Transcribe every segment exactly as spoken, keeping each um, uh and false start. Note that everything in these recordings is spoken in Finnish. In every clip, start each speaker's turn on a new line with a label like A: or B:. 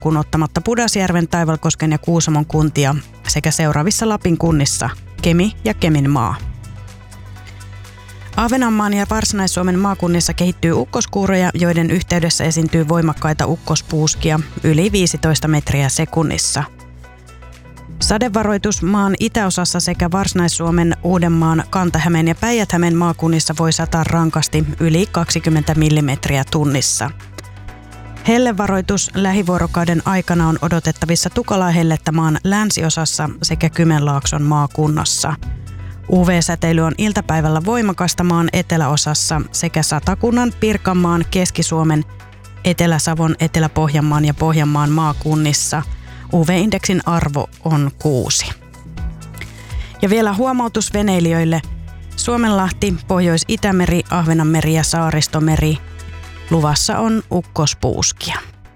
A: lukuun ottamatta Pudasjärven, Taivalkosken ja Kuusamon kuntia sekä seuraavissa Lapin kunnissa Kemi ja Keminmaa. Ahvenanmaan ja Varsinais-Suomen maakunnissa kehittyy ukkoskuuroja, joiden yhteydessä esiintyy voimakkaita ukkospuuskia yli viisitoista metriä sekunnissa. Sadevaroitus maan itäosassa sekä Varsinais-Suomen, Uudenmaan, Kanta-Hämeen ja Päijät-Hämeen maakunnissa voi sataa rankasti yli kaksikymmentä millimetriä tunnissa. Hellevaroitus lähivuorokauden aikana on odotettavissa tukalaa hellettä maan länsiosassa sekä Kymenlaakson maakunnassa. U V-säteily on iltapäivällä voimakasta maan eteläosassa sekä Satakunnan, Pirkanmaan, Keski-Suomen, Etelä-Savon, Etelä-Pohjanmaan ja Pohjanmaan maakunnissa. U V-indeksin arvo on kuusi. Ja vielä huomautus veneilijöille. Suomenlahti, Pohjois-Itämeri, Ahvenanmeri ja Saaristomeri. Luvassa on ukkospuuskia.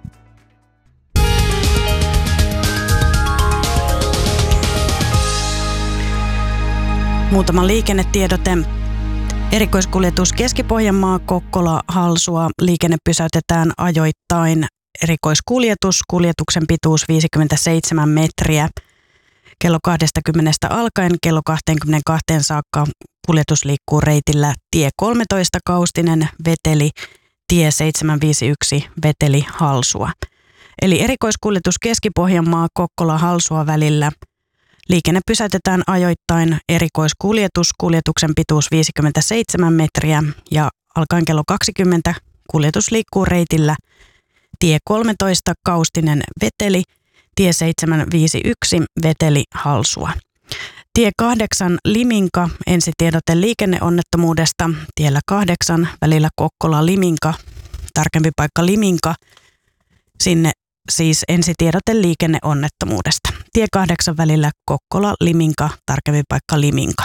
A: Muutama liikennetiedote. Erikoiskuljetus Keski-Pohjanmaa, Kokkola, Halsua. Liikenne pysäytetään ajoittain. Erikoiskuljetus, kuljetuksen pituus viisikymmentäseitsemän metriä. Kello kaksikymmentä alkaen kello kaksikymmentäkaksi saakka kuljetus liikkuu reitillä tie kolmetoista Kaustinen, Veteli, tie seitsemänsataaviisikymmentäyksi, Veteli, Halsua. Eli erikoiskuljetus Keski-Pohjanmaa, Kokkola, Halsua välillä. Liikenne pysäytetään ajoittain. Erikoiskuljetus, kuljetuksen pituus viisikymmentäseitsemän metriä ja alkaen kello kaksikymmentä kuljetus liikkuu reitillä tie kolmetoista Kaustinen, Veteli, tie seitsemänsataaviisikymmentäyksi, Veteli, Halsua. Tie kahdeksan Liminka, ensitiedote liikenneonnettomuudesta. Tiellä kahdeksan välillä Kokkola, Liminka, tarkempi paikka Liminka, sinne siis ensitiedote liikenneonnettomuudesta. Tie kahdeksan välillä Kokkola, Liminka, tarkempi paikka Liminka.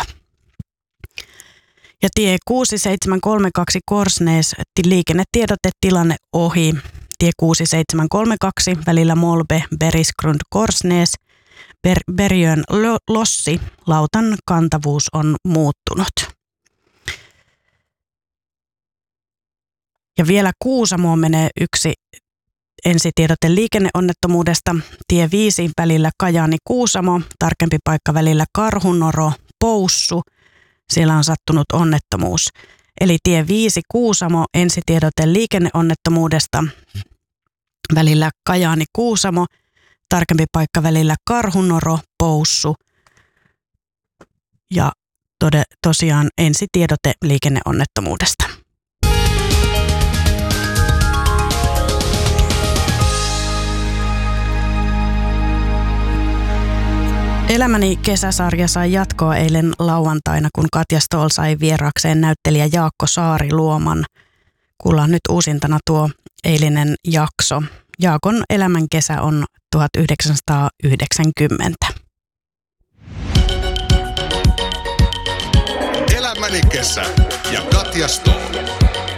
A: Ja tie kuusi seitsemän kolme kaksi Korsnäs, liikennetiedote tilanne ohi. Tie kuusi seitsemän kolme kaksi välillä Molbe, Berisgrund, Korsnäs, Ber- Berjön, Lossi, lautan kantavuus on muuttunut. Ja vielä Kuusamoon menee yksi ensitiedote liikenneonnettomuudesta. Tie viisi välillä Kajaani-Kuusamo, tarkempi paikka välillä Karhunoro, Poussu. Siellä on sattunut onnettomuus. Eli tie viisi Kuusamo, ensitiedote liikenneonnettomuudesta välillä Kajaani-Kuusamo, tarkempi paikka välillä Karhunoro, Poussu ja tode, tosiaan ensitiedote liikenneonnettomuudesta. Elämäni kesäsarja sai jatkoa eilen lauantaina, kun Katja Stoll sai vieraakseen näyttelijä Jaakko Saariluoman. Kuullaan nyt uusintana tuo eilinen jakso. Jaakon elämän kesä on tuhatyhdeksänsataayhdeksänkymmentä.
B: Elämäni kesä ja Katja Stoll.